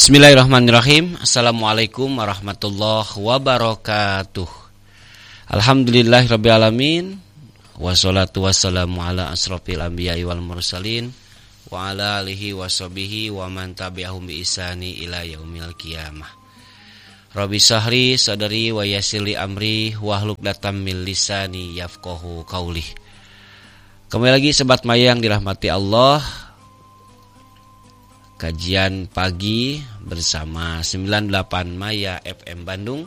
Bismillahirrahmanirrahim. Assalamualaikum warahmatullahi wabarakatuh. Alhamdulillahirrabbilalamin. Wassalatu wassalamu ala asrofil anbiya'i wal mursalin wa ala alihi wa sahbihi wa man tabi'ahum bi ihsani ila yaumil qiyamah. Rabbi sahri sadari wa yassirli amri wahlul 'uqdatam min lisani yafqahu qauli. Kembali lagi sobat Maya yang dirahmati Allah. Kajian pagi bersama 98 Maya FM Bandung.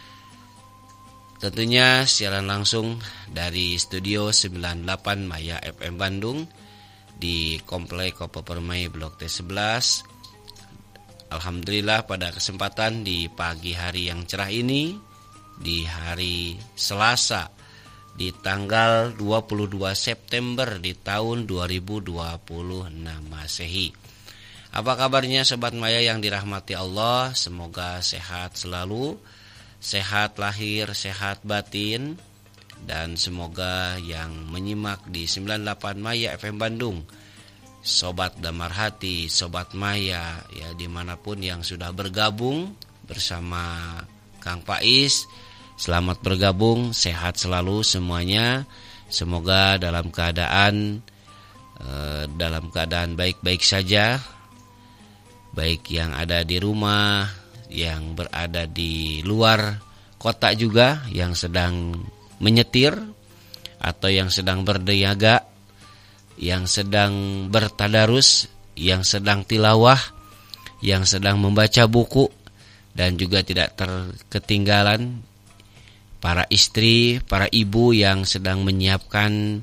Tentunya siaran langsung dari studio 98 Maya FM Bandung di Komplek Kopo Permai Blok T11. Alhamdulillah pada kesempatan di pagi hari yang cerah ini, di hari Selasa di tanggal 22 September di tahun 2026 Masehi. Apa kabarnya sobat Maya yang dirahmati Allah? Semoga sehat selalu, sehat lahir, sehat batin, dan semoga yang menyimak di 98 Maya FM Bandung, sobat damar hati, sobat Maya ya dimanapun yang sudah bergabung bersama Kang Pais, selamat bergabung, sehat selalu semuanya. Semoga dalam keadaan baik-baik saja. Baik yang ada di rumah, yang berada di luar kota juga, yang sedang menyetir atau yang sedang berniaga, yang sedang bertadarus, yang sedang tilawah, yang sedang membaca buku, dan juga tidak terketinggalan para istri, para ibu yang sedang menyiapkan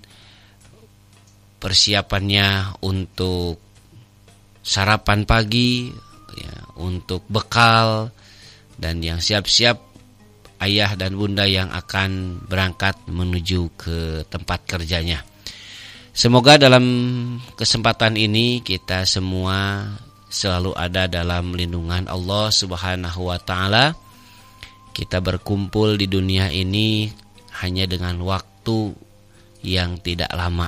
persiapannya untuk sarapan pagi ya, untuk bekal, dan yang siap-siap ayah dan bunda yang akan berangkat menuju ke tempat kerjanya. Semoga dalam kesempatan ini kita semua selalu ada dalam lindungan Allah Subhanahu wa taala. Kita berkumpul di dunia ini hanya dengan waktu yang tidak lama.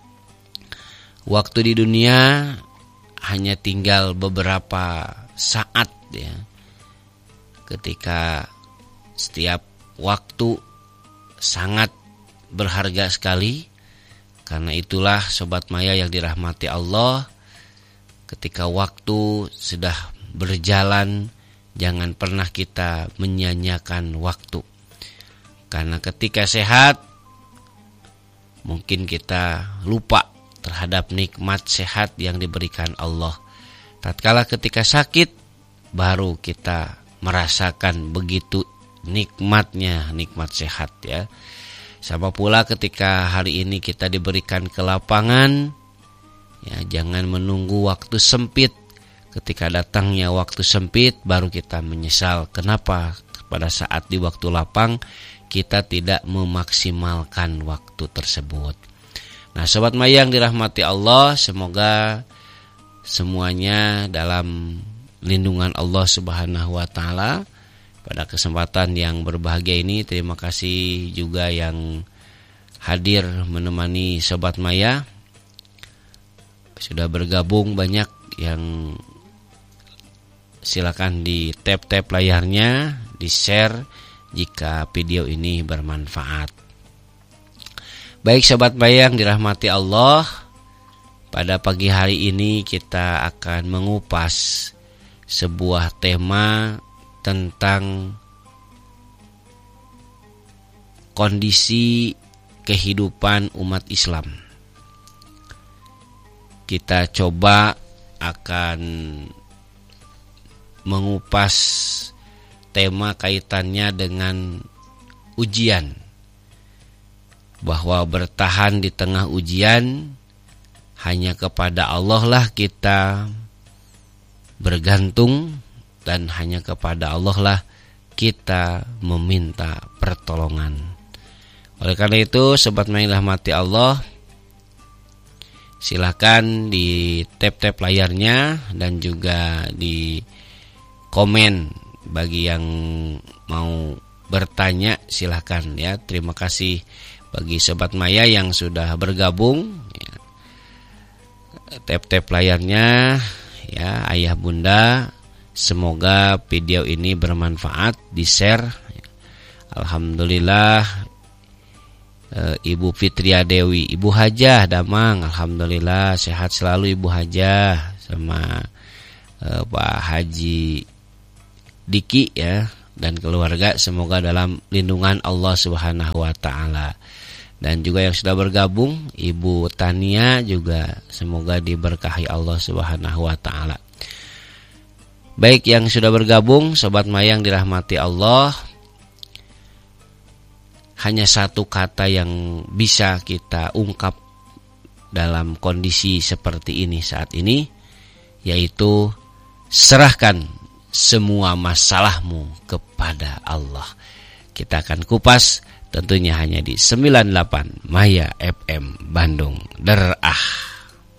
Waktu di dunia hanya tinggal beberapa saat ya. Ketika setiap waktu sangat berharga sekali. Karena itulah sobat Maya yang dirahmati Allah, ketika waktu sudah berjalan, jangan pernah kita menyia-nyiakan waktu. Karena ketika sehat mungkin kita lupa terhadap nikmat sehat yang diberikan Allah. Tatkala ketika sakit baru kita merasakan begitu nikmatnya nikmat sehat ya. Sama pula ketika hari ini kita diberikan kelapangan ya, jangan menunggu waktu sempit. Ketika datangnya waktu sempit baru kita menyesal kenapa pada saat di waktu lapang kita tidak memaksimalkan waktu tersebut. Nah, sobat Maya yang dirahmati Allah, semoga semuanya dalam lindungan Allah Subhanahu wa taala. Pada kesempatan yang berbahagia ini, terima kasih juga yang hadir menemani sobat Maya. Sudah bergabung banyak yang silakan di tap-tap layarnya, di-share jika video ini bermanfaat. Baik sobat Maya yang dirahmati Allah, pada pagi hari ini kita akan mengupas sebuah tema tentang kondisi kehidupan umat Islam. Kita coba akan mengupas tema kaitannya dengan ujian. Bahwa bertahan di tengah ujian hanya kepada Allah lah kita bergantung, dan hanya kepada Allah lah kita meminta pertolongan. Oleh karena itu sobat Maya yang dirahmati Allah, silakan di tap-tap layarnya dan juga di komen bagi yang mau bertanya silakan ya. Terima kasih bagi sobat Maya yang sudah bergabung ya. Tap-tap layarnya ya, ayah bunda Semoga video ini bermanfaat, di-share. Alhamdulillah, Ibu Fitria Dewi, Ibu Hajah Damang, alhamdulillah sehat selalu Ibu Hajah, sama Pak Haji Diki ya dan keluarga, semoga dalam lindungan Allah Subhanahu wa taala. Dan juga yang sudah bergabung, Ibu Tania juga semoga diberkahi Allah Subhanahu wa taala. Baik yang sudah bergabung, Sobat Mayang dirahmati Allah, hanya satu kata yang bisa kita ungkap dalam kondisi seperti ini saat ini, yaitu serahkan semua masalahmu kepada Allah. Kita akan kupas tentunya hanya di 98 Maya FM Bandung. Derah.